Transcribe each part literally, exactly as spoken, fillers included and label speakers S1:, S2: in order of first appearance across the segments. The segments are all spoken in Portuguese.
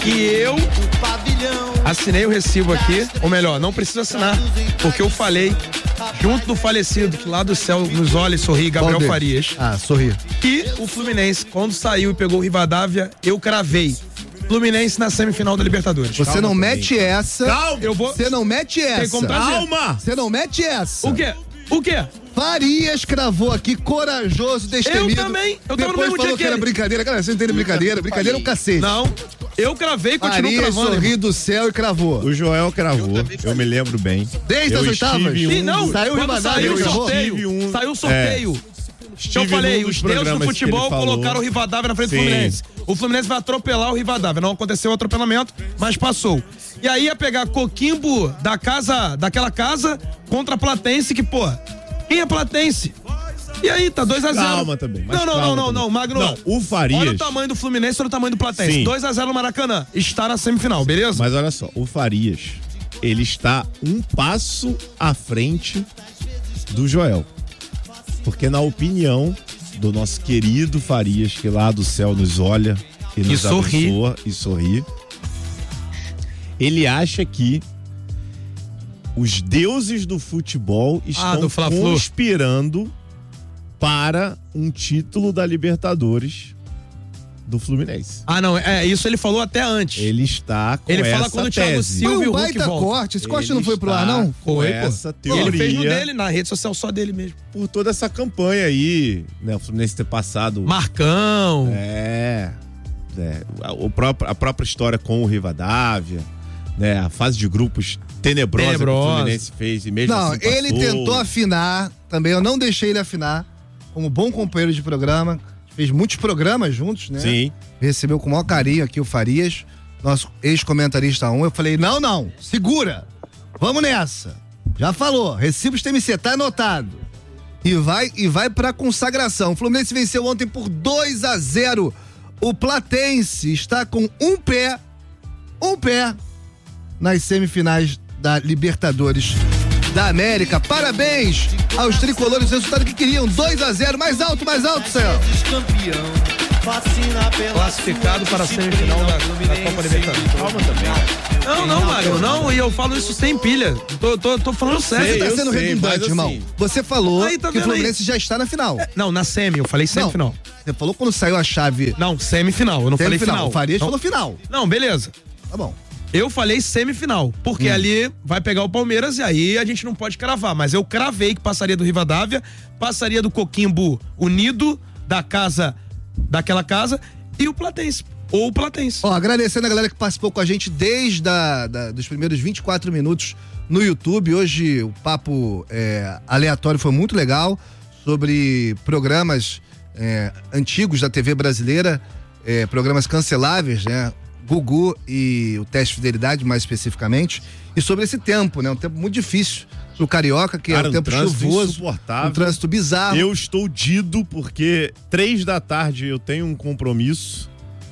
S1: E eu assinei o recibo aqui, ou melhor, não preciso assinar, porque eu falei junto do falecido, que lá do céu nos olha e sorri, Gabriel Farias.
S2: Ah, sorri.
S1: E o Fluminense, quando saiu e pegou o Rivadavia, eu cravei. Fluminense na semifinal da Libertadores.
S2: Você
S1: Calma
S2: não
S1: também.
S2: mete essa.
S1: Calma. Eu vou...
S2: Você não mete essa.
S1: Tem como trazer.
S3: Calma.
S2: Você não mete essa.
S1: O quê? O quê?
S2: Farias cravou aqui, corajoso, destemido.
S1: Eu também. Eu tava no
S2: Depois
S1: mesmo
S2: falou
S1: dia
S2: que
S1: que
S2: era
S1: ele.
S2: brincadeira. Cara, você não entende brincadeira. Brincadeira é um cacete.
S1: Não. Eu cravei e continuo
S2: Farias
S1: cravando.
S2: sorri do céu e cravou.
S3: O Joel cravou, eu me lembro bem.
S2: Desde
S3: eu
S2: as oitavas?
S3: estive em
S1: Sim,
S3: um
S1: não.
S3: dos-
S2: Saiu o
S1: Quando
S2: Rivadavia,
S1: saiu o
S2: eu gravou?
S1: sorteio.
S3: Tive um-
S1: Saiu o sorteio.
S3: Estive
S1: Eu falei,
S3: num dos
S1: os deuses do
S3: programas que
S1: futebol
S3: ele falou.
S1: colocaram o Rivadavia na frente
S3: Sim.
S1: do Fluminense. O Fluminense vai atropelar o Rivadavia. Não aconteceu o atropelamento, mas passou. E aí ia pegar Coquimbo da casa, daquela casa contra a Platense, que, pô, quem é Platense? E aí, tá dois a zero.
S3: Calma também, mas
S1: Não, não,
S3: calma
S1: não, não,
S3: também.
S1: não, Magno.
S3: Não, o Farias-
S1: Olha o tamanho do Fluminense, olha o tamanho do Platense.
S3: Sim.
S1: dois a zero no Maracanã. Está na semifinal, beleza?
S3: Mas olha só, o Farias, ele está um passo à frente do Joel. Porque na opinião do nosso querido Farias, que lá do céu nos olha e nos
S1: sorri.
S3: abençoa e sorri, ele acha que os deuses do futebol estão
S1: do Fla-Flu.
S3: conspirando para um título da Libertadores do Fluminense.
S1: Ah, não, é, isso ele falou até antes.
S3: Ele está com
S1: Ele
S3: essa
S1: fala quando o Thiago
S3: tese.
S1: Silva-
S2: Foi
S1: e o
S2: um
S1: Hulk
S2: baita
S1: volta.
S2: corte. Esse corte
S3: Ele
S2: não foi pro ar,
S3: está
S2: não?
S3: com
S1: Foi, pô.
S3: essa teoria.
S1: Ele fez no dele, na rede social só dele mesmo.
S3: Por toda essa campanha aí, né? O Fluminense ter passado...
S1: Marcão.
S3: É, é, o próprio, a própria história com o Rivadavia, né? A fase de grupos tenebrosa,
S1: Tenebrosa.
S3: que o Fluminense fez e mesmo
S2: Não,
S3: assim
S2: ele
S3: passou.
S2: tentou afinar também. Eu não deixei ele afinar. Como bom companheiro de programa. Fez muitos programas juntos, né?
S3: Sim.
S2: Recebeu com o maior carinho aqui o Farias, nosso ex-comentarista um. Eu falei, não, não, segura. Vamos nessa. Já falou, recibos T M C, tá anotado. E vai, e vai pra consagração. O Fluminense venceu ontem por dois a zero. O Platense está com um pé, um pé nas semifinais da Libertadores da América. Parabéns aos tricolores, o resultado que queriam, dois a zero, mais alto, mais alto, céu.
S1: Classificado para a semifinal da, da Copa Libertadores.
S3: Calma também.
S1: Não, não, Mário, não, e eu falo isso sem pilha. Tô, tô, tô falando sério.
S2: Você tá
S3: eu
S2: sendo
S3: sei,
S2: redundante,
S3: mas
S2: irmão.
S3: assim-
S2: Você falou
S1: Aí, tá
S2: que o
S1: vendo
S2: Fluminense já está na final.
S1: Não, na semi, eu falei semifinal.
S2: Você falou quando saiu a chave
S1: Não, semifinal, eu não falei
S2: semifinal.
S1: final.
S2: O Farias
S1: não,
S2: falou final.
S1: não, beleza.
S2: Tá bom.
S1: Eu falei semifinal, porque
S2: Hum.
S1: ali vai pegar o Palmeiras e aí a gente não pode cravar. Mas eu cravei que passaria do Rivadavia, passaria do Coquimbo Unido, da casa, daquela casa, e o Platense. Ou o Platense.
S2: Ó, agradecendo a galera que participou com a gente desde a, da, dos primeiros vinte e quatro minutos no YouTube. Hoje o papo é, aleatório foi muito legal sobre programas é, antigos da T V brasileira, é, programas canceláveis, né? Gugu e o Teste de Fidelidade, mais especificamente, e sobre esse tempo, né? Um tempo muito difícil pro Carioca, que
S3: Cara,
S2: é um
S3: um
S2: tempo
S3: trânsito
S2: chuvoso,
S3: insuportável.
S2: um trânsito bizarro.
S3: Eu estou dido porque três da tarde eu tenho um compromisso.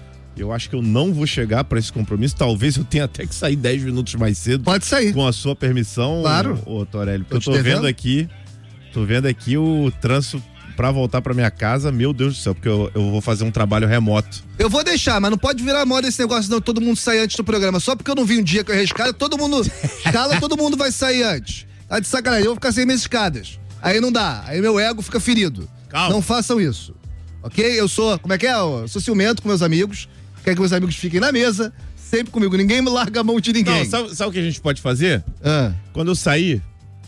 S3: Eu acho que eu não vou chegar para esse compromisso. Talvez eu tenha até que sair dez minutos mais cedo.
S2: Pode sair.
S3: Com a sua permissão,
S2: Claro.
S3: ô, ô Torelli. Porque
S2: Tô
S3: eu tô
S2: te devendo.
S3: vendo aqui, tô vendo aqui o trânsito pra voltar pra minha casa. Meu Deus do céu, porque eu, eu vou fazer um trabalho remoto.
S2: Eu vou deixar, mas não pode virar moda esse negócio não, todo mundo sai antes do programa. Só porque eu não vi um dia que eu errei escada, todo mundo escala, todo mundo vai sair antes. Tá de sacanagem, eu vou ficar sem minhas escadas. Aí não dá, aí meu ego fica ferido.
S3: Calma.
S2: Não façam isso, ok? Eu sou, como é que é? Eu sou ciumento com meus amigos, quero que meus amigos fiquem na mesa, sempre comigo, ninguém me larga a mão de ninguém.
S3: Não, sabe, sabe o que a gente pode fazer?
S2: Ah,
S3: Quando eu sair,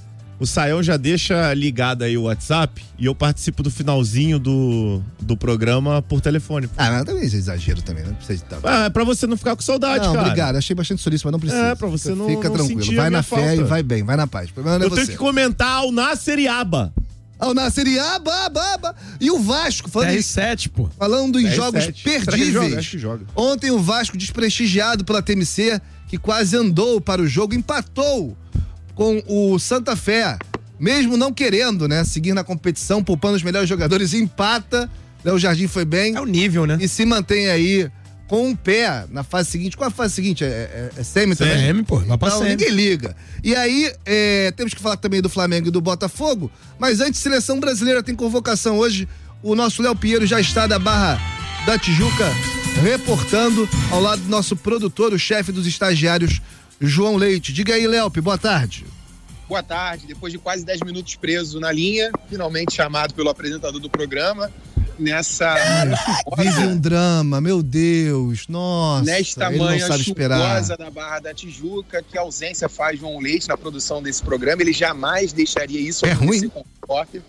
S3: o Saião já deixa ligado aí o WhatsApp e eu participo do finalzinho do, do programa por telefone.
S2: ah, mas também é exagero também, não precisa de tanto.
S3: Ah, é pra você não ficar com saudade,
S2: Não,
S3: cara.
S2: obrigado, achei bastante solícito, mas não precisa.
S3: É, pra você
S2: Fica-
S3: não-
S2: Fica
S3: não
S2: tranquilo,
S3: sentir a
S2: vai
S3: minha
S2: na fé
S3: falta.
S2: e vai bem, vai na paz. O problema não é
S3: Eu
S2: você.
S3: tenho que comentar o Nasser e Aba.
S2: Ao Nasser, aba, aba, aba. E o Vasco, falando,
S1: R sete, pô.
S2: falando em
S3: dez,
S2: jogos
S3: sete. Será que ele
S2: perdíveis.
S3: joga? Acho que joga.
S2: Ontem o Vasco, desprestigiado pela T M C, que quase andou para o jogo, empatou com o Santa Fé, mesmo não querendo, né, seguir na competição, poupando os melhores jogadores, empata. Léo Jardim foi bem
S1: É o nível, né?
S2: e se mantém aí com um pé na fase seguinte. Qual a fase seguinte? É, é, é semi também?
S1: Semi, pô, vai pra
S2: Então,
S1: semi.
S2: ninguém liga. E aí, é, temos que falar também do Flamengo e do Botafogo, mas antes, seleção brasileira tem convocação hoje. O nosso Léo Pinheiro já está da Barra da Tijuca, reportando ao lado do nosso produtor, o chefe dos estagiários, João Leite. Diga aí, Léo, boa tarde.
S4: Boa tarde. Depois de quase dez minutos preso na linha, finalmente chamado pelo apresentador do programa, nessa...
S2: Vive um drama, meu Deus, nossa.
S4: Nesta manhã chuvosa da Barra da Tijuca, que ausência faz João Leite na produção desse programa, ele jamais deixaria isso
S2: é ruim.
S4: Com repórter.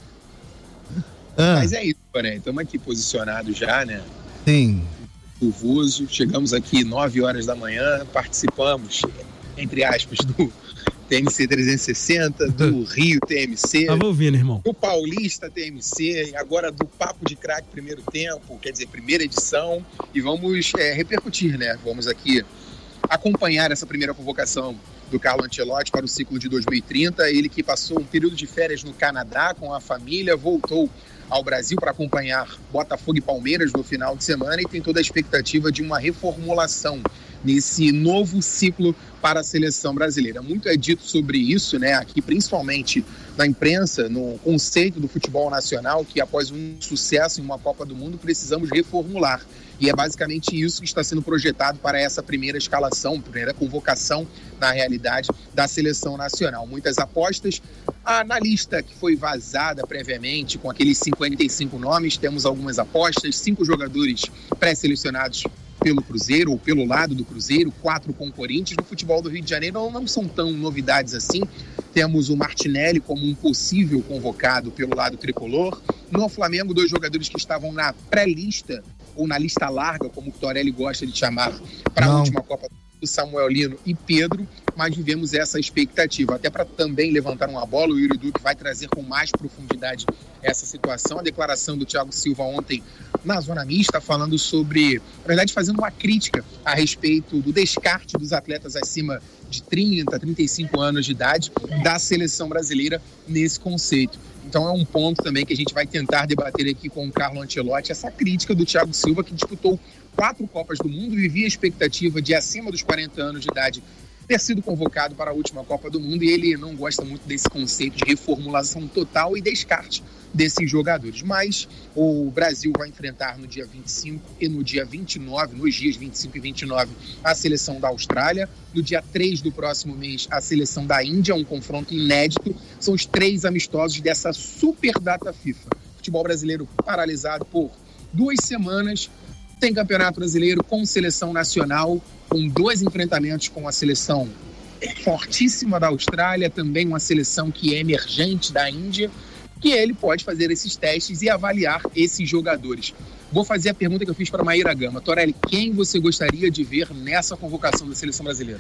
S2: Ah.
S4: Mas é isso, né? Estamos aqui posicionados já, né?
S2: Sim.
S4: Chuvoso, chegamos aqui nove horas da manhã, participamos, entre aspas, do T M C trezentos e sessenta, do Rio T M C,
S1: tava ouvindo, irmão,
S4: do Paulista T M C, e agora do Papo de Craque primeiro tempo, quer dizer, primeira edição, e vamos é, repercutir, né? Vamos aqui acompanhar essa primeira convocação do Carlo Ancelotti para o ciclo de dois mil e trinta, ele que passou um período de férias no Canadá com a família, voltou ao Brasil para acompanhar Botafogo e Palmeiras no final de semana e tem toda a expectativa de uma reformulação nesse novo ciclo para a seleção brasileira. Muito é dito sobre isso, né, aqui principalmente na imprensa, no conceito do futebol nacional, que após um sucesso em uma Copa do Mundo precisamos reformular. E é basicamente isso que está sendo projetado para essa primeira escalação, primeira convocação, na realidade, da seleção nacional. Muitas apostas. Ah, na lista que foi vazada previamente, com aqueles cinquenta e cinco nomes, temos algumas apostas, cinco jogadores pré-selecionados pelo Cruzeiro, ou pelo lado do Cruzeiro, quatro com o Corinthians. No futebol do Rio de Janeiro não, não são tão novidades assim. Temos o Martinelli como um possível convocado pelo lado tricolor. No Flamengo, dois jogadores que estavam na pré-lista, ou na lista larga, como o Torelli gosta de chamar, para a última Copa do Samuel Lino e Pedro, mas vivemos essa expectativa. Até para também levantar uma bola, o Yuri Duque vai trazer com mais profundidade essa situação. A declaração do Thiago Silva ontem na Zona Mista, falando sobre, na verdade, fazendo uma crítica a respeito do descarte dos atletas acima de trinta, trinta e cinco anos de idade da seleção brasileira nesse conceito. Então é um ponto também que a gente vai tentar debater aqui com o Carlo Ancelotti, essa crítica do Thiago Silva, que disputou quatro Copas do Mundo, vivia a expectativa de acima dos quarenta anos de idade ter sido convocado para a última Copa do Mundo, e ele não gosta muito desse conceito de reformulação total e descarte desses jogadores. Mas o Brasil vai enfrentar no dia vinte e cinco e no dia vinte e nove, nos dias vinte e cinco e vinte e nove, a seleção da Austrália. No dia três do próximo mês, a seleção da Índia, um confronto inédito. São os três amistosos dessa super data FIFA. Futebol brasileiro paralisado por duas semanas, tem campeonato brasileiro com seleção nacional, com dois enfrentamentos com a seleção fortíssima da Austrália, também uma seleção que é emergente da Índia, que ele pode fazer esses testes e avaliar esses jogadores. Vou fazer a pergunta que eu fiz para a Maíra Gama. Torelli, quem você gostaria de ver nessa convocação da seleção brasileira?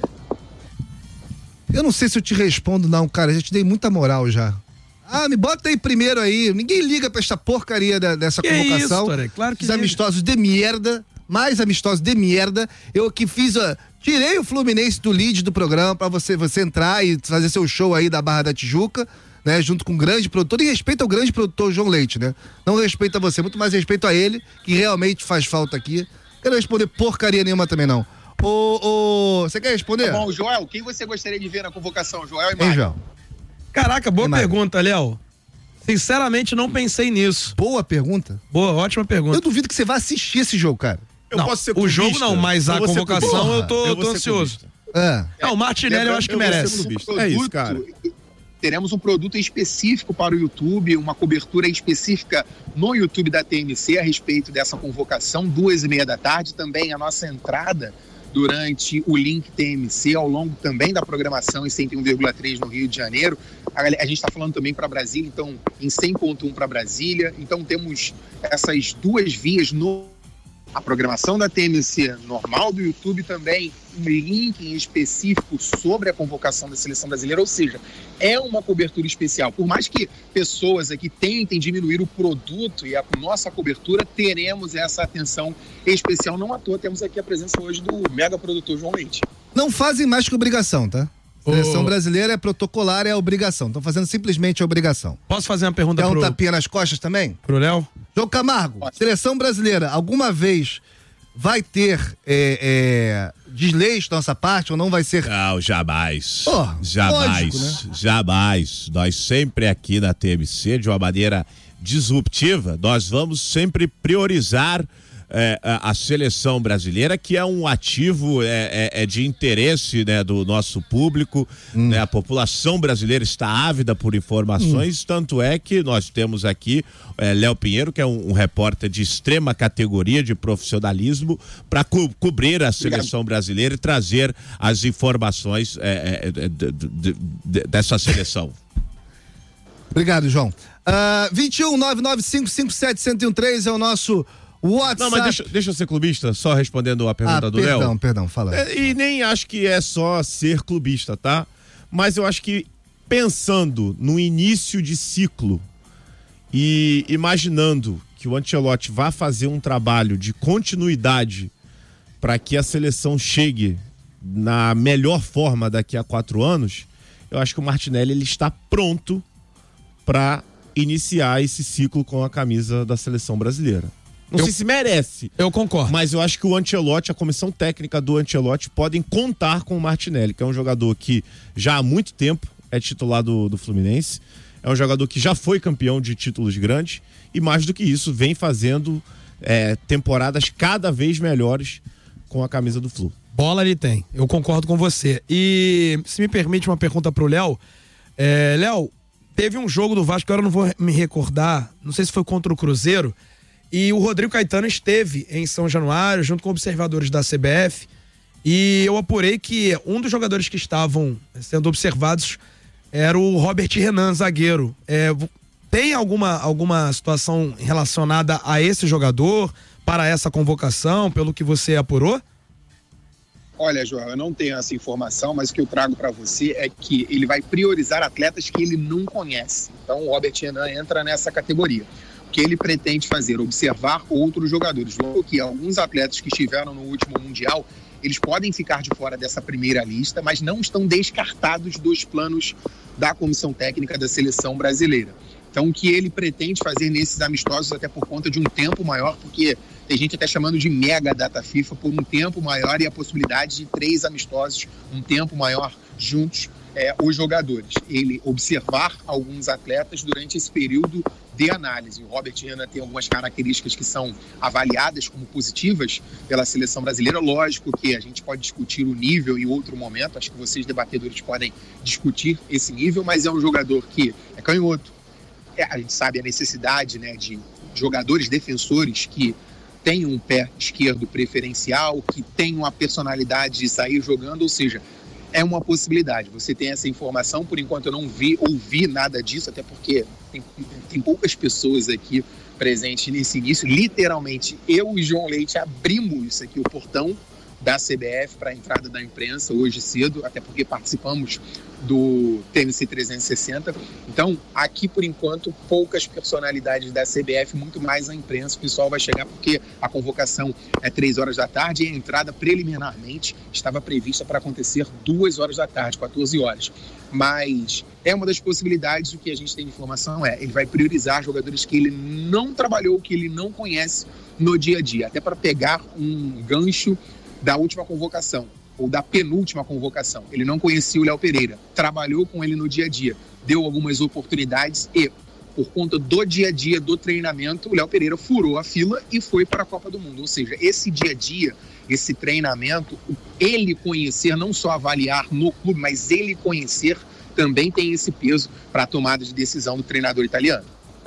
S2: Eu não sei se eu te respondo não, cara, eu já te dei muita moral já. Ah, me bota aí primeiro aí. Ninguém liga pra essa porcaria da, dessa
S1: que
S2: convocação.
S1: Isso, Torelli? Claro que
S2: Os amistosos de merda, mais amistosos de merda. Eu aqui fiz, ó, tirei o Fluminense do lead do programa pra você, você entrar e fazer seu show aí da Barra da Tijuca, né? Junto com o grande produtor, e respeito ao grande produtor João Leite, né? Não respeito a você, muito mais respeito a ele, que realmente faz falta aqui. Quero responder porcaria nenhuma também não. Ô, ô, você quer responder?
S4: Tá bom, Joel, quem você gostaria de ver na convocação, Joel e
S2: Ei,
S4: Mário?
S2: Joel.
S1: Caraca, boa
S2: Ei,
S1: pergunta, Léo. Sinceramente, não pensei nisso.
S2: Boa pergunta.
S1: Boa, ótima pergunta.
S2: Eu duvido que você vá assistir esse jogo, cara.
S3: Eu
S1: não,
S3: posso ser
S1: o
S3: clubista?
S1: jogo não, mas a
S3: Eu vou ser
S1: convocação
S3: clubista.
S1: eu tô,
S3: Eu
S1: eu
S3: vou
S1: tô
S3: ser
S1: ansioso.
S2: É.
S1: Não, o Martinelli eu acho que
S3: eu vou ser
S1: merece.
S3: clubista. É isso, cara.
S4: Teremos um produto específico para o YouTube, uma cobertura específica no YouTube da T M C a respeito dessa convocação, duas e meia da tarde. Também a nossa entrada durante o Link T M C, ao longo também da programação em cento e um vírgula três no Rio de Janeiro. A, a gente está falando também para Brasília, então em cem ponto um para Brasília. Então temos essas duas vias no... A programação da T M C normal do YouTube também, um link em específico sobre a convocação da seleção brasileira, ou seja, é uma cobertura especial. Por mais que pessoas aqui tentem diminuir o produto e a nossa cobertura, teremos essa atenção especial. Não à toa, temos aqui a presença hoje do mega produtor João Leite.
S2: Não fazem mais que obrigação, tá? Seleção
S1: Ô.
S2: brasileira é protocolar, é obrigação. Estão fazendo simplesmente a obrigação.
S1: Posso fazer uma pergunta
S2: Quer um
S1: pro,
S2: tapinha nas costas também?
S1: pro Léo?
S2: João Camargo, seleção brasileira, alguma vez vai ter é, é, desleixo da nossa parte ou não vai ser?
S3: Não, jamais.
S2: Oh,
S3: jamais.
S2: lógico, né?
S3: Jamais. Nós sempre aqui na T M C, de uma maneira disruptiva, nós vamos sempre priorizar é, a, a seleção brasileira, que é um ativo é, é, é de interesse, né, do nosso público, hum. né, a população brasileira está ávida por informações, hum. tanto é que nós temos aqui é, Léo Pinheiro, que é um, um repórter de extrema categoria de profissionalismo, para co cobrir a seleção Obrigado. brasileira e trazer as informações é, é, de, de, de, de, dessa seleção.
S2: Obrigado, João. Uh, vinte e um, nove nove cinco, cinco sete zero um três é o nosso WhatsApp.
S3: Não, mas deixa, deixa eu ser clubista, só respondendo a pergunta
S2: ah,
S3: do Léo.
S2: Perdão, perdão, fala.
S3: É, e nem acho que é só ser clubista, tá? Mas eu acho que pensando no início de ciclo e imaginando que o Ancelotti vá fazer um trabalho de continuidade para que a seleção chegue na melhor forma daqui a quatro anos, eu acho que o Martinelli ele está pronto para iniciar esse ciclo com a camisa da seleção brasileira. Não eu, sei se merece.
S1: Eu concordo.
S3: Mas eu acho que o Ancelotti, a comissão técnica do Ancelotti, podem contar com o Martinelli, que é um jogador que já há muito tempo é titular do, do Fluminense, é um jogador que já foi campeão de títulos grandes e, mais do que isso, vem fazendo é, temporadas cada vez melhores com a camisa do Flu.
S1: Bola ele tem, eu concordo com você. E se me permite uma pergunta pro Léo, é, Léo, teve um jogo do Vasco, agora eu não vou me recordar, não sei se foi contra o Cruzeiro, e o Rodrigo Caetano esteve em São Januário, junto com observadores da C B F, e eu apurei que um dos jogadores que estavam sendo observados era o Robert Renan, zagueiro. É, tem alguma, alguma situação relacionada a esse jogador, para essa convocação, pelo que você apurou?
S4: Olha, João, eu não tenho essa informação, mas o que eu trago para você é que ele vai priorizar atletas que ele não conhece. Então o Robert Renan entra nessa categoria. O que ele pretende fazer? Observar outros jogadores. Que alguns atletas que estiveram no último Mundial, eles podem ficar de fora dessa primeira lista, mas não estão descartados dos planos da comissão técnica da seleção brasileira. Então o que ele pretende fazer nesses amistosos, até por conta de um tempo maior, porque tem gente até chamando de mega data FIFA, por um tempo maior e a possibilidade de três amistosos, um tempo maior juntos, é, os jogadores. Ele observar alguns atletas durante esse período de análise. O Robert Renan tem algumas características que são avaliadas como positivas pela seleção brasileira. Lógico que a gente pode discutir o nível em outro momento, acho que vocês debatedores podem discutir esse nível, mas é um jogador que é canhoto. É, a gente sabe a necessidade, né, de jogadores defensores que tenham um pé esquerdo preferencial, que tenham a personalidade de sair jogando, ou seja, é uma possibilidade. Você tem essa informação, por enquanto eu não vi, ouvi nada disso, até porque tem, tem poucas pessoas aqui presentes nesse início. Literalmente, eu e João Leite abrimos isso aqui, o portão da C B F para a entrada da imprensa hoje cedo, até porque participamos do T M C trezentos e sessenta. Então, aqui por enquanto, poucas personalidades da C B F, muito mais a imprensa. O pessoal vai chegar porque a convocação é três horas da tarde e a entrada preliminarmente estava prevista para acontecer duas horas da tarde, quatorze horas. Mas é uma das possibilidades. O que a gente tem de informação é ele vai priorizar jogadores que ele não trabalhou, que ele não conhece no dia a dia, até para pegar um gancho da última convocação, ou da penúltima convocação. Ele não conhecia o Léo Pereira, trabalhou com ele no dia a dia, deu algumas oportunidades e, por conta do dia a dia, do treinamento, o Léo Pereira furou a fila e foi para a Copa do Mundo. Ou seja, esse dia a dia, esse treinamento, ele conhecer, não só avaliar no clube, mas ele conhecer, também tem esse peso para a tomada de decisão do treinador italiano.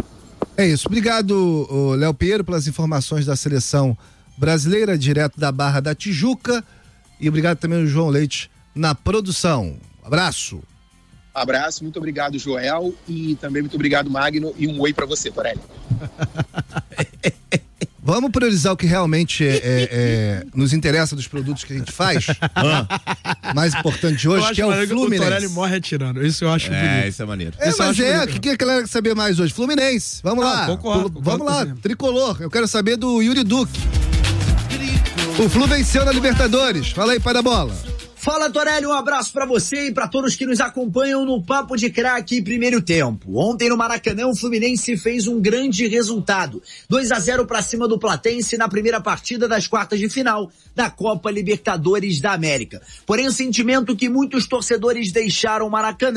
S2: É isso. Obrigado, Léo Pinheiro, pelas informações da seleção brasileira, direto da Barra da Tijuca. E obrigado também ao João Leite na produção. Abraço.
S4: Abraço, muito obrigado, Joel. E também muito obrigado, Magno. E um oi pra você, Torelli.
S2: Vamos priorizar o que realmente é, é, é, nos interessa dos produtos que a gente faz. Ah. Mais importante hoje, que é o Fluminense.
S1: O Torelli morre atirando. Isso eu acho
S3: é,
S1: bonito.
S3: É, isso é maneiro.
S2: É,
S1: isso
S2: mas é, o que, que a galera quer saber mais hoje? Fluminense. Vamos ah, lá.
S1: Concordo,
S2: Vamos
S1: concordo
S2: lá, tricolor. Eu quero saber do Yuri Duque. O Flu venceu na Libertadores. Fala aí, pai da bola.
S5: Fala, Torelli, um abraço pra você e pra todos que nos acompanham no Papo de Craque primeiro tempo. Ontem no Maracanã, o Fluminense fez um grande resultado. dois a zero pra cima do Platense na primeira partida das quartas de final da Copa Libertadores da América. Porém, o sentimento que muitos torcedores deixaram o Maracanã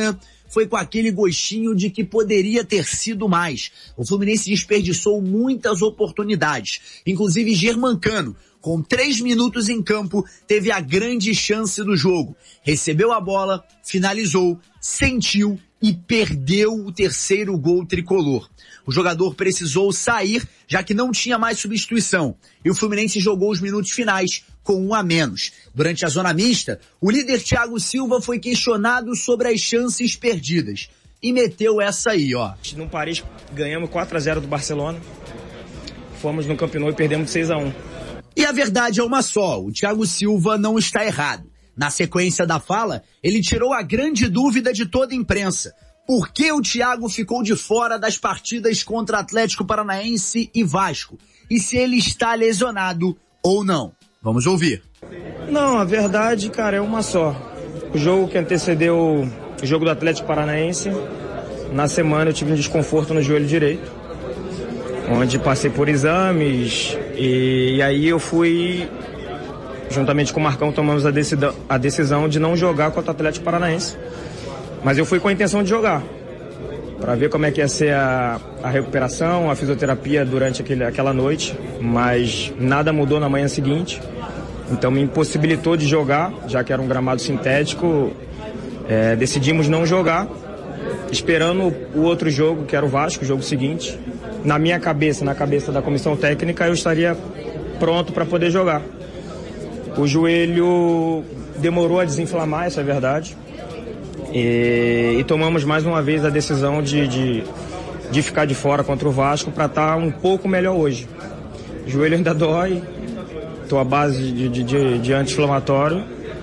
S5: foi com aquele gostinho de que poderia ter sido mais. O Fluminense desperdiçou muitas oportunidades, inclusive Germancano, com três minutos em campo, teve a grande chance do jogo. Recebeu a bola, finalizou, sentiu e perdeu o terceiro gol tricolor. O jogador precisou sair, já que não tinha mais substituição. E o Fluminense jogou os minutos finais com um a menos. Durante a zona mista, o líder Thiago Silva foi questionado sobre as chances perdidas. E meteu essa aí, ó.
S6: No Paris, ganhamos quatro a zero do Barcelona. Fomos no Camp Nou e perdemos de seis a um.
S5: E a verdade é uma só, o Thiago Silva não está errado. Na sequência da fala, ele tirou a grande dúvida de toda a imprensa. Por que o Thiago ficou de fora das partidas contra Atlético Paranaense e Vasco? E se ele está lesionado ou não? Vamos ouvir.
S6: Não, a verdade, cara, é uma só. O jogo que antecedeu o jogo do Atlético Paranaense, na semana eu tive um desconforto no joelho direito, onde passei por exames e, e aí eu fui, juntamente com o Marcão, tomamos a decisão, a decisão de não jogar contra o Atlético Paranaense. Mas eu fui com a intenção de jogar, para ver como é que ia ser a, a recuperação, a fisioterapia durante aquele, aquela noite, mas nada mudou na manhã seguinte, então me impossibilitou de jogar, já que era um gramado sintético, é, decidimos não jogar, esperando o outro jogo, que era o Vasco, o jogo seguinte. Na minha cabeça, na cabeça da comissão técnica, eu estaria pronto para poder jogar. O joelho demorou a desinflamar, essa é a verdade. E, e tomamos mais uma vez a decisão de, de, de ficar de fora contra o Vasco para estar um pouco melhor hoje. O joelho ainda dói, estou à base de, de, de, de anti-inflamatório,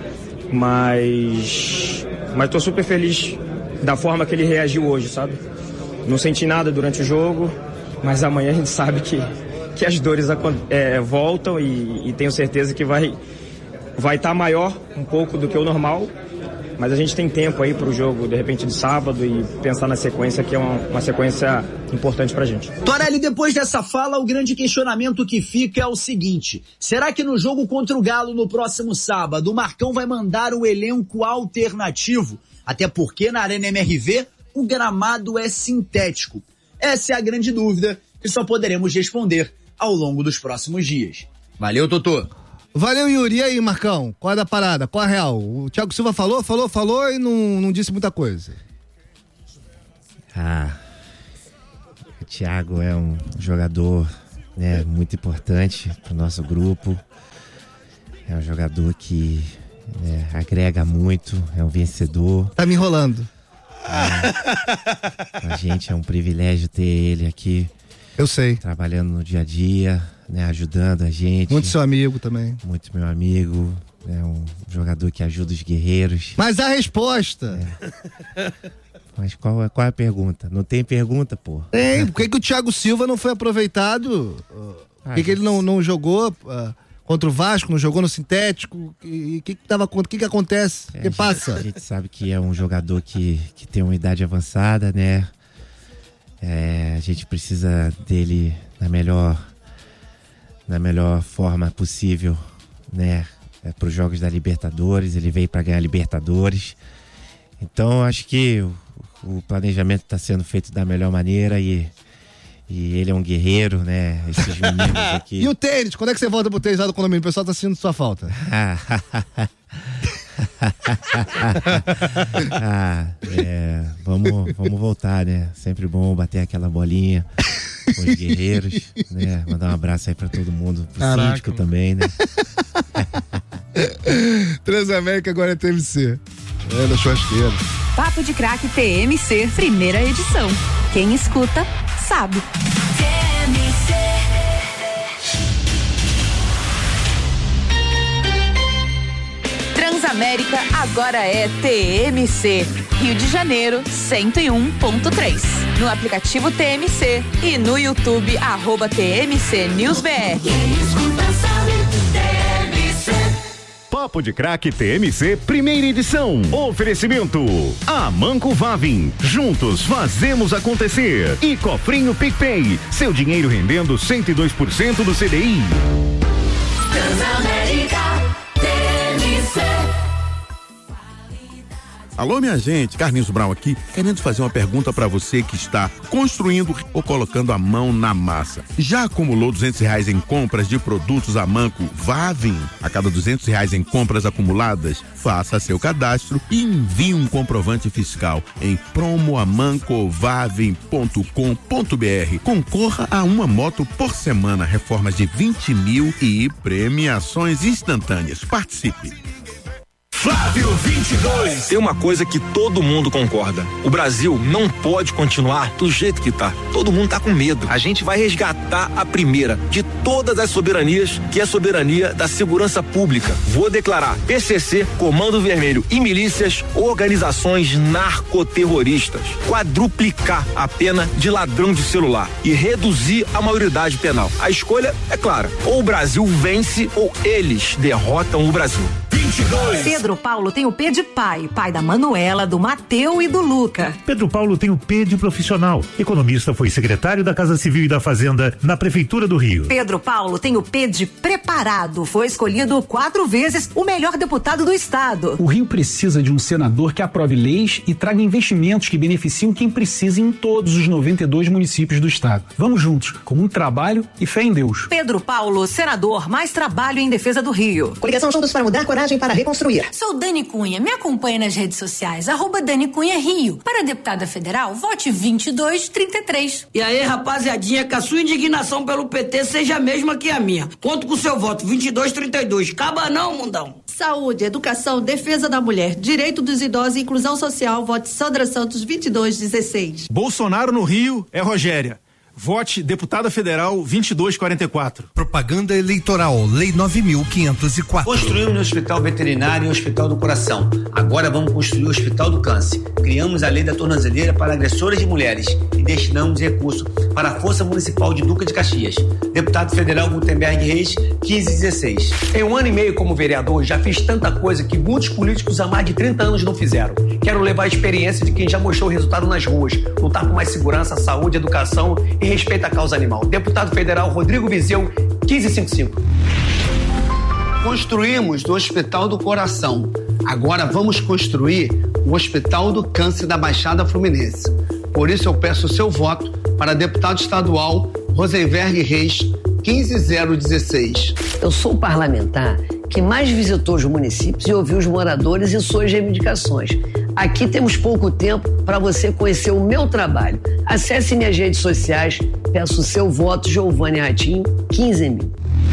S6: mas mas estou super feliz da forma que ele reagiu hoje, sabe? Não senti nada durante o jogo, mas amanhã a gente sabe que, que as dores é, voltam e, e tenho certeza que vai vai estar maior um pouco do que o normal. Mas a gente tem tempo aí para o jogo, de repente, de sábado e pensar na sequência, que é uma, uma sequência importante para a gente.
S5: Torelli, depois dessa fala, o grande questionamento que fica é o seguinte: será que no jogo contra o Galo no próximo sábado, o Marcão vai mandar um elenco alternativo? Até porque na Arena M R V o gramado é sintético. Essa é a grande dúvida que só poderemos responder ao longo dos próximos dias. Valeu, Totô.
S2: Valeu, Yuri. E aí, Marcão? Qual é da parada? Qual é a real? O Thiago Silva falou, falou, falou e não, não disse muita coisa.
S7: Ah, o Thiago é um jogador, né, muito importante para o nosso grupo. É um jogador que né, agrega muito, é um vencedor.
S2: Tá me enrolando.
S7: É, a gente é um privilégio ter ele aqui.
S2: Eu sei.
S7: Trabalhando no dia a dia, né, ajudando a gente.
S2: Muito seu amigo também.
S7: Muito meu amigo. É um jogador que ajuda os guerreiros.
S2: Mas a resposta...
S7: É. Mas qual é, qual é a pergunta? Não tem pergunta, pô.
S2: Tem. Por que, que o Thiago Silva não foi aproveitado? Por que, que ele não, não jogou uh, contra o Vasco, não jogou no sintético? O que, que, tava, que, que acontece? O
S7: É,
S2: que
S7: a
S2: passa?
S7: Gente, a gente sabe que é um jogador que, que tem uma idade avançada, né? É, a gente precisa dele na melhor, na melhor forma possível, né? É, para os jogos da Libertadores. Ele veio para ganhar Libertadores. Então acho que o, o planejamento está sendo feito da melhor maneira e, e ele é um guerreiro, né? Esses meninos aqui.
S2: E o tênis? Quando é que você volta pro tênis lá do condomínio? O pessoal tá sentindo sua falta.
S7: ah, é, vamos, vamos voltar, né? Sempre bom bater aquela bolinha com os guerreiros, né? Mandar um abraço aí pra todo mundo, pro
S2: Caraca,
S7: síndico
S2: mano.
S7: também, né?
S2: Transamérica agora é T M C. É, da churrasqueira.
S8: Papo de Craque T M C, primeira edição. Quem escuta, sabe. T M C. Transamérica agora é T M C. Rio de Janeiro, cento e um ponto três. No aplicativo T M C e no YouTube, arroba T M C News B R. Quem escuta sabe, T M C.
S9: Papo de Craque T M C, primeira edição. Oferecimento: Amanco Vavin. Juntos fazemos acontecer. E Cofrinho PicPay. Seu dinheiro rendendo cento e dois por cento do C D I.
S8: Transamérica T M C.
S10: Alô, minha gente, Carlinhos Brown aqui, querendo fazer uma pergunta para você que está construindo ou colocando a mão na massa. Já acumulou duzentos reais em compras de produtos Amanco Vavin? A cada duzentos reais em compras acumuladas, faça seu cadastro e envie um comprovante fiscal em promoamancovavin ponto com ponto br. Concorra a uma moto por semana, reformas de vinte mil e premiações instantâneas. Participe!
S11: Flávio vinte e dois. Tem uma coisa que todo mundo concorda: o Brasil não pode continuar do jeito que tá. Todo mundo tá com medo. A gente vai resgatar a primeira de todas as soberanias, que é a soberania da segurança pública. Vou declarar P C C, Comando Vermelho e milícias organizações narcoterroristas. Quadruplicar a pena de ladrão de celular e reduzir a maioridade penal. A escolha é clara: ou o Brasil vence ou eles derrotam o Brasil. vinte e dois.
S12: Pedro Paulo tem o P de pai, pai da Manuela, do Mateu e do Luca.
S13: Pedro Paulo tem o P de profissional. Economista, foi secretário da Casa Civil e da Fazenda na Prefeitura do Rio.
S12: Pedro Paulo tem o P de preparado. Foi escolhido quatro vezes o melhor deputado do estado.
S14: O Rio precisa de um senador que aprove leis e traga investimentos que beneficiam quem precisa em todos os noventa e dois municípios do estado. Vamos juntos, com muito trabalho e fé em Deus.
S12: Pedro Paulo, senador, mais trabalho em defesa do Rio.
S15: Coligação Juntos para Mudar, coragem para reconstruir.
S16: Sou Dani Cunha, me acompanhe nas redes sociais, arroba Dani Cunha Rio. Para deputada federal, vote vinte e dois trinta e três.
S17: E aí, rapaziadinha, que a sua indignação pelo P T seja a mesma que a minha. Conto com o seu voto, vinte e dois trinta e dois. Caba não, mundão.
S18: Saúde, educação, defesa da mulher, direito dos idosos e inclusão social, vote Sandra Santos vinte e dois dezesseis.
S19: Bolsonaro no Rio é Rogéria. Vote deputada federal vinte e dois quarenta e quatro.
S20: Propaganda eleitoral, lei nove mil quinhentos e quatro.
S5: Construímos o Hospital Veterinário e o Hospital do Coração. Agora vamos construir o Hospital do Câncer. Criamos a lei da tornozeleira para agressoras de mulheres e destinamos recurso para a Força Municipal de Duca de Caxias. Deputado federal Gutenberg Reis, quinze dezesseis. Em um ano e meio como vereador, já fiz tanta coisa que muitos políticos há mais de trinta anos não fizeram. Quero levar a experiência de quem já mostrou o resultado nas ruas, lutar por mais segurança, saúde, educação e respeito à causa animal. Deputado federal Rodrigo Vizeu, quinze cinquenta e cinco. Construímos o Hospital do Coração. Agora vamos construir o Hospital do Câncer da Baixada Fluminense. Por isso eu peço o seu voto para deputado estadual Rosenberg Reis, quinze zero dezesseis.
S15: Eu sou o parlamentar que mais visitou os municípios e ouviu os moradores e suas reivindicações. Aqui temos pouco tempo para você conhecer o meu trabalho. Acesse minhas redes sociais, peço o seu voto, Giovanni Ratinho, quinze mil.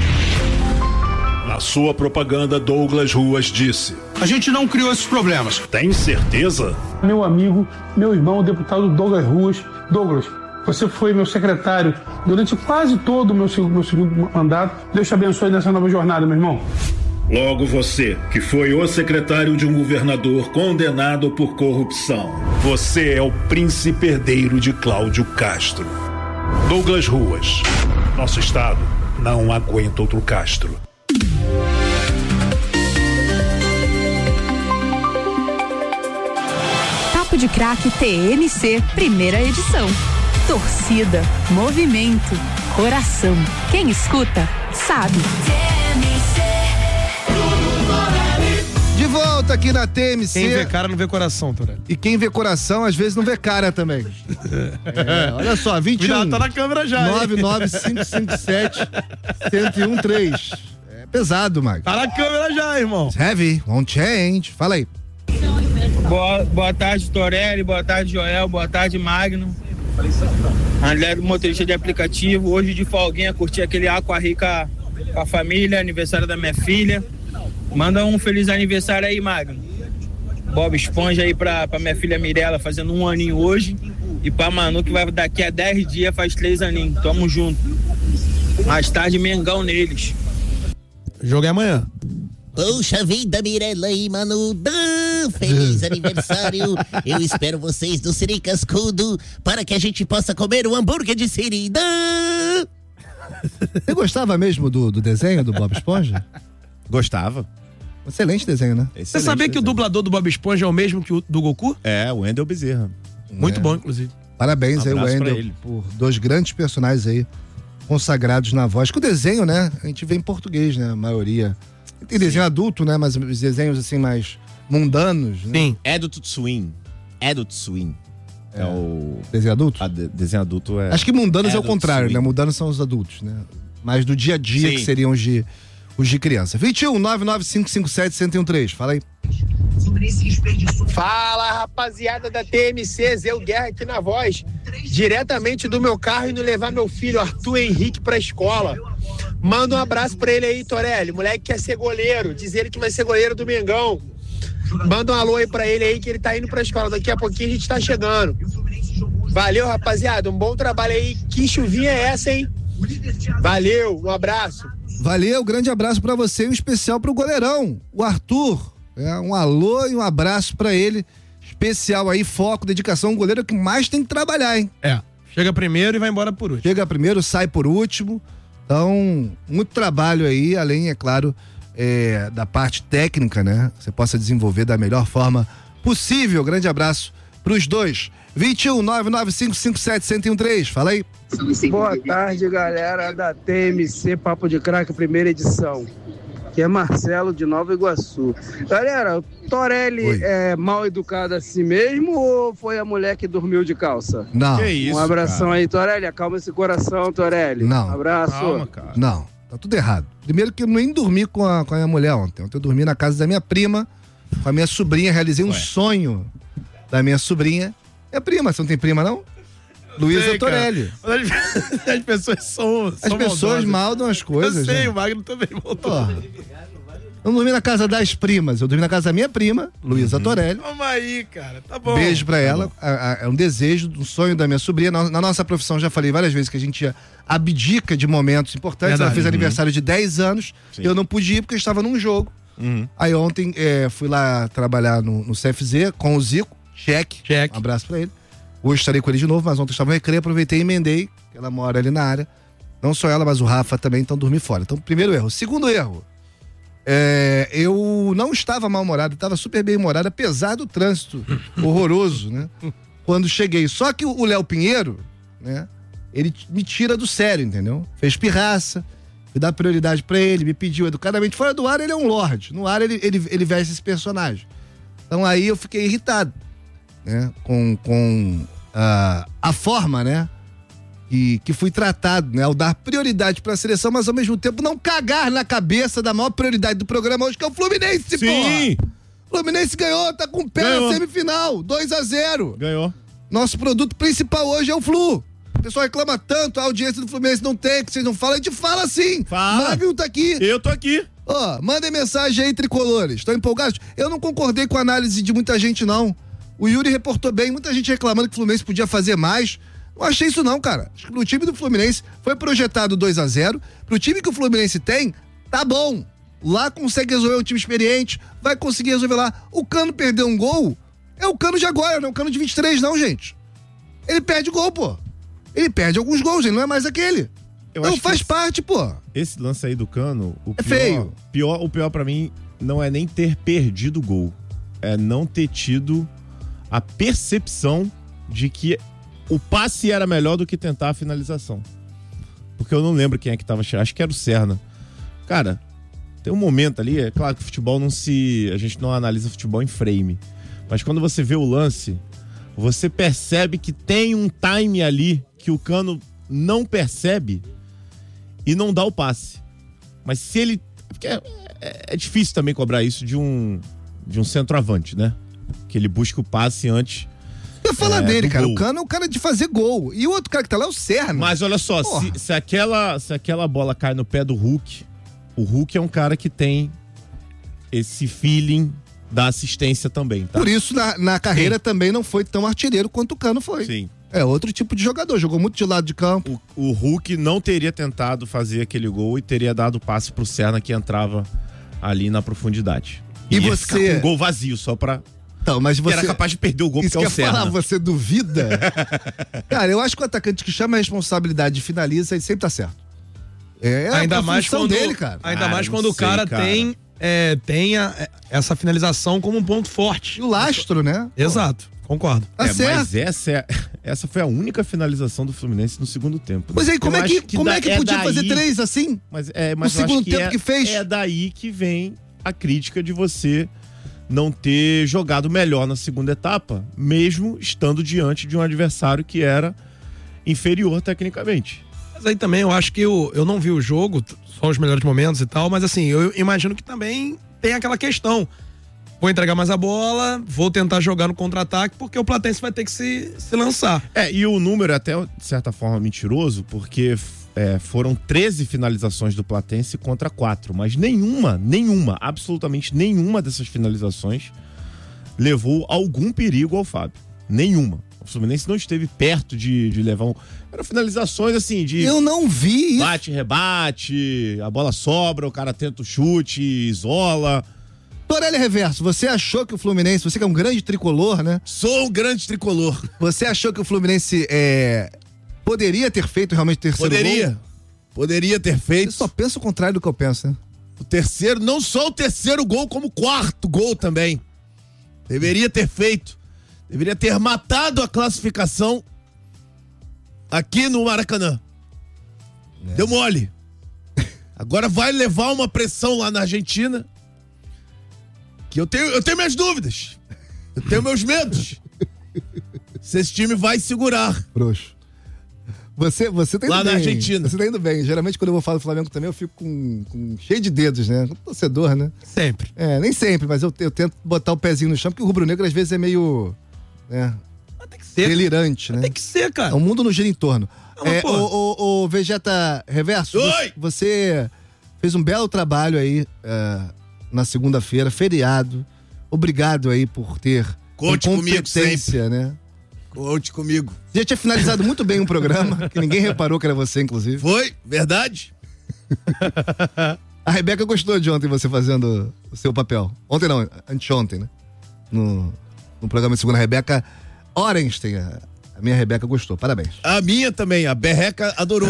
S21: Na sua propaganda, Douglas Ruas disse:
S22: a gente não criou esses problemas.
S21: Tem certeza?
S23: Meu amigo, meu irmão, o deputado Douglas Ruas. Douglas, você foi meu secretário durante quase todo o meu, meu segundo mandato. Deus te abençoe nessa nova jornada, meu irmão.
S21: Logo você, que foi o secretário de um governador condenado por corrupção. Você é o príncipe herdeiro de Cláudio Castro. Douglas Ruas. Nosso estado não aguenta outro Castro.
S8: Papo de Craque T M C, primeira edição. Torcida, movimento, coração. Quem escuta, sabe.
S2: De volta aqui na T M C.
S1: Quem vê cara não vê coração, Torelli.
S2: E quem vê coração, às vezes não vê cara também. É, olha só, vinte e um.
S1: Tá na câmera já.
S2: nove nove cinco cinco sete, zero um três. É pesado, Marcos.
S1: Tá na câmera já, irmão.
S2: It's heavy, won't change. Fala aí.
S24: Boa, boa tarde, Torelli. Boa tarde, Joel. Boa tarde, Magno. André, motorista de aplicativo. Hoje de folguinha, curti aquele Aqua Rica com a família, aniversário da minha filha. Manda um feliz aniversário aí, Magno. Bob Esponja aí pra, pra minha filha Mirella, fazendo um aninho hoje. E pra Manu, que vai daqui a dez dias, faz três aninhos. Tamo junto. Mais tarde, Mengão neles.
S1: O jogo é amanhã.
S25: Poxa vida, Mirella e Manu, feliz aniversário. Eu espero vocês do Siri Cascudo para que a gente possa comer um hambúrguer de Siri.
S2: Você gostava mesmo do, do desenho do Bob Esponja?
S3: Gostava.
S2: Excelente desenho, né?
S1: Excelente. Você sabia que o dublador do Bob Esponja é o mesmo que o do Goku?
S3: É, o Wendel Bezerra.
S1: Muito
S2: é.
S1: bom, inclusive.
S2: Parabéns
S3: Um
S2: aí,
S3: abraço
S2: Wendel,
S3: pra ele.
S2: por dois grandes personagens aí consagrados na voz. Que o desenho, né? A gente vê em português, né? A maioria. Tem desenho Sim. adulto, né? Mas os desenhos assim mais mundanos, né?
S1: Sim.
S3: Adult Swim. Adult Swim. É, é o...
S2: Desenho adulto?
S3: A de, desenho adulto é...
S2: Acho que mundanos
S3: Adult
S2: é o contrário,
S3: Swim.
S2: né? Mundanos são os adultos, né? Mas do dia a dia,
S3: Sim.
S2: que seriam os de, os de criança. vinte e um, nove nove cinco cinco sete, um zero um três. Fala aí.
S4: Fala, rapaziada da T M C, Zé Guerra aqui na voz, diretamente do meu carro indo levar meu filho Arthur Henrique pra escola. Manda um abraço pra ele aí, Torelli, moleque quer ser goleiro, diz ele que vai ser goleiro do Mengão. Manda um alô aí pra ele aí que ele tá indo pra escola, daqui a pouquinho a gente tá chegando. Valeu, rapaziada, um bom trabalho aí, que chuvinha é essa, hein? Valeu, um abraço.
S2: Valeu, grande abraço pra você e um especial pro goleirão, o Arthur. É, um alô e um abraço pra ele. Especial aí, foco, dedicação. Um goleiro que mais tem que trabalhar, hein?
S1: É. Chega primeiro e vai embora por último.
S2: Chega primeiro, sai por último. Então, muito trabalho aí, além, é claro, é, da parte técnica, né? Você possa desenvolver da melhor forma possível. Grande abraço pros dois. vinte e um, nove nove cinco cinco sete, um zero um três. Fala aí.
S6: Boa tarde, galera da T M C Papo de Craque, primeira edição. Que é Marcelo de Nova Iguaçu. Galera, o Torelli
S2: Oi.
S6: é mal educado assim mesmo ou foi a mulher que dormiu de calça?
S2: Não.
S3: Que isso,
S6: Um abração
S3: cara.
S6: aí, Torelli. Acalma esse coração, Torelli.
S2: Não.
S6: Um abraço.
S3: Calma, cara.
S2: Não, tá tudo errado. Primeiro que eu nem dormi com a, com a minha mulher ontem. Ontem eu dormi na casa da minha prima, com a minha sobrinha, realizei um
S3: Ué.
S2: sonho da minha sobrinha. É prima, você não tem prima, não? Luísa
S1: Sei, cara.
S2: Torelli.
S1: Mas As, as pessoas são.
S2: As
S1: são
S2: pessoas
S1: maldosas.
S2: maldam as coisas.
S1: Eu sei,
S2: né?
S1: o Magno também voltou.
S2: Porra. Eu não dormi na casa das primas, eu dormi na casa da minha prima, Luísa Torelli.
S1: Calma aí, cara. Tá bom.
S2: Beijo pra
S1: Tá
S2: ela.
S1: bom.
S2: A- a- É um desejo, um sonho da minha sobrinha. Na, na nossa profissão, já falei várias vezes que a gente abdica de momentos importantes.
S1: Verdade.
S2: Ela fez
S1: Uhum.
S2: aniversário de dez anos.
S3: Sim.
S2: Eu não pude ir porque eu estava num jogo.
S3: Uhum.
S2: Aí ontem é, fui lá trabalhar no, no C F Z com o Zico. Cheque.
S1: Cheque.
S2: Um abraço pra ele. Hoje estarei com ele de novo, mas ontem eu estava no recreio, aproveitei e emendei. Ela mora ali na área. Não só ela, mas o Rafa também, então dormi fora. Então, primeiro erro. Segundo erro. É, eu não estava mal-humorado, estava super bem-humorado, apesar do trânsito horroroso, né? Quando cheguei. Só que o Léo Pinheiro, né? Ele t- me tira do sério, entendeu? Fez pirraça, fui dar prioridade pra ele, me pediu educadamente. Fora do ar, ele é um lorde. No ar, ele, ele, ele veste esse personagem. Então aí eu fiquei irritado, né? Com, com ah, a forma, né? Que, que fui tratado, né? Ao dar prioridade pra seleção, mas ao mesmo tempo não cagar na cabeça da maior prioridade do programa hoje, que é o Fluminense,
S3: Sim.
S2: porra! Fluminense ganhou, tá com o pé
S3: Ganhou.
S2: na semifinal, dois a zero.
S3: Ganhou.
S2: Nosso produto principal hoje é o Flu. O pessoal reclama tanto, a audiência do Fluminense não tem, que vocês não falam, a gente fala sim.
S3: Fala.
S2: Magno tá aqui.
S3: Eu tô aqui.
S2: Ó, mandem mensagem aí, tricolores. Estão empolgados? Eu não concordei com a análise de muita gente, não. O Yuri reportou bem, muita gente reclamando que o Fluminense podia fazer mais. Não achei isso não, cara. Acho que no time do Fluminense foi projetado dois a zero. Pro time que o Fluminense tem, tá bom. Lá consegue resolver, um time experiente, vai conseguir resolver lá. O Cano perdeu um gol, é o Cano de agora, não é o Cano de vinte e três não, gente. Ele perde gol, pô. Ele perde alguns gols, ele não é mais aquele.
S3: Eu
S2: Então
S3: acho que
S2: faz
S3: esse-
S2: parte, pô.
S3: Esse lance aí do Cano, o
S2: É
S3: pior,
S2: feio.
S3: Pior, o pior pra mim não é nem ter perdido o gol, é não ter tido a percepção de que o passe era melhor do que tentar a finalização. Porque eu não lembro quem é que tava, acho que era o Serna. Cara, tem um momento ali, é claro que o futebol não se, a gente não analisa futebol em frame, mas quando você vê o lance, você percebe que tem um time ali que o Cano não percebe e não dá o passe. Mas se ele... Porque é, é- é difícil também cobrar isso de um, de um centroavante, né? Que ele busca o passe antes.
S2: Eu ia falar
S3: é,
S2: dele,
S3: do
S2: cara.
S3: gol.
S2: O Cano é o cara de fazer gol. E o outro cara que tá lá é o Serna.
S3: Mas olha só,
S2: Porra.
S3: se, se, aquela, se aquela bola cai no pé do Hulk, o Hulk é um cara que tem esse feeling da assistência também, tá?
S2: Por isso, na, na carreira também não foi tão artilheiro quanto o Cano foi.
S3: Sim.
S2: É outro tipo de jogador, jogou muito de lado de campo.
S3: O, o Hulk não teria tentado fazer aquele gol e teria dado passe pro Serna que entrava ali na profundidade.
S2: E
S3: ia
S2: você-
S3: ficar com um gol vazio só pra...
S2: Então, mas
S3: que
S2: você...
S3: era capaz de perder o gol
S2: Isso
S3: porque é
S2: que
S3: o
S2: eu ia
S3: Serna.
S2: falar, você duvida? Cara, eu acho que o atacante que chama a responsabilidade e finaliza, ele sempre tá certo. É a-
S1: ainda
S2: a
S1: mais
S2: função
S1: quando,
S2: dele, cara.
S1: Ainda
S3: Cara,
S1: mais
S3: não
S1: quando o
S3: sei,
S1: cara,
S3: cara.
S1: tem, é, tem a- é, essa finalização como um ponto forte.
S2: E o lastro, né?
S1: Exato, concordo.
S2: Tá
S3: É,
S2: certo.
S3: mas essa, é- essa foi a única finalização do Fluminense no segundo tempo. né?
S2: Mas aí, como
S3: Eu
S2: é que,
S3: acho
S2: como
S3: da-
S2: é que podia
S3: daí-
S2: fazer três assim?
S3: Mas, é, mas
S2: No
S3: eu acho
S2: segundo
S3: que
S2: tempo
S3: é,
S2: que fez?
S3: É daí que vem a crítica de você não ter jogado melhor na segunda etapa, mesmo estando diante de um adversário que era inferior tecnicamente.
S1: Mas aí também eu acho que eu, eu não vi o jogo, só os melhores momentos e tal, mas assim, eu imagino que também tem aquela questão. Vou entregar mais a bola, vou tentar jogar no contra-ataque, porque o Platense vai ter que se, se lançar.
S3: É, e o número é até, de certa forma, mentiroso, porque é, foram treze finalizações do Platense contra quatro, mas nenhuma, nenhuma, absolutamente nenhuma dessas finalizações levou algum perigo ao Fábio. Nenhuma. O Fluminense não esteve perto de, de levar um... Eram finalizações assim de...
S2: Eu não vi isso.
S3: Bate, rebate, a bola sobra, o cara tenta o chute, isola...
S2: Torelli Reverso, você achou que o Fluminense, você que é um grande tricolor, né?
S3: Sou um grande tricolor.
S2: Você achou que o Fluminense é, poderia ter feito realmente o terceiro
S3: Poderia.
S2: gol?
S3: Poderia ter feito.
S2: Você só pensa o contrário do que eu penso, né?
S3: O terceiro, não só o terceiro gol, como o quarto gol também. Deveria ter feito. Deveria ter matado a classificação aqui no Maracanã. É. Deu mole. Agora vai levar uma pressão lá na Argentina. Que eu tenho, eu tenho minhas dúvidas. Eu tenho meus medos. Se esse time vai segurar.
S2: Frouxo. Você, você tá indo
S3: lá
S2: bem.
S3: na Argentina.
S2: Você tá indo bem. Geralmente, quando eu vou falar do Flamengo também, eu fico com, com cheio de dedos, né? Um torcedor, né?
S1: Sempre.
S2: É, nem sempre, mas eu, eu tento botar o pezinho no chão, porque o rubro-negro às vezes é meio. Né?
S1: Mas tem que ser.
S2: Delirante,
S1: Mas
S2: né?
S1: tem que ser, cara.
S2: O mundo não gira em torno.
S1: Não,
S2: é,
S1: pô.
S2: o, o, o Vegeta Reverso,
S3: Oi!
S2: você fez um belo trabalho aí é, na segunda-feira, feriado. Obrigado aí por ter
S3: Conte comigo
S2: competência, né?
S3: Conte comigo.
S2: Você já tinha finalizado muito bem um programa, que ninguém reparou que era você, inclusive.
S3: Foi, verdade.
S2: A Rebeca gostou de ontem você fazendo o seu papel. Ontem não, anteontem, né? No, no programa de segunda, a Rebeca Orenstein, a, a minha Rebeca gostou. Parabéns.
S3: A minha também, a Berreca adorou.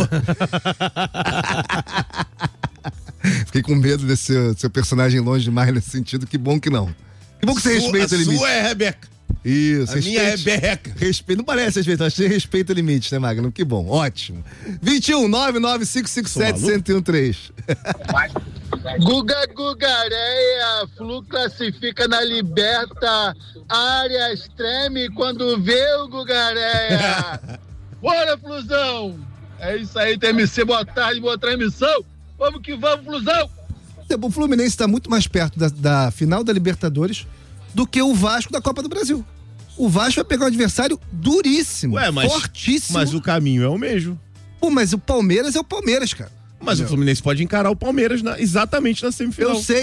S2: Fiquei com medo desse seu, seu personagem longe demais nesse sentido. Que bom que não. Que bom que você
S3: Sua,
S2: respeita o limite.
S3: A sua é Rebeca.
S2: Isso.
S3: A minha é Berreca.
S2: Respeito, não parece respeito, acho que respeita o limite, né, Magno? Que bom, ótimo. vinte e um, nove nove cinco cinco sete, um zero um três.
S7: Guga Gugareia, Flu classifica na Liberta, Arias treme quando vê o Gugareia. Bora, Flusão! É isso aí, T M C, boa tarde, boa transmissão. Vamos que vamos, Flusão!
S2: O Fluminense está muito mais perto da, da final da Libertadores do que o Vasco da Copa do Brasil. O Vasco vai pegar um adversário duríssimo,
S3: Ué, mas,
S2: fortíssimo.
S3: Mas o caminho é o mesmo.
S2: Pô, mas o Palmeiras é o Palmeiras, cara.
S3: Mas Entendeu? O Fluminense pode encarar o Palmeiras na, exatamente na semifinal.
S2: Eu sei.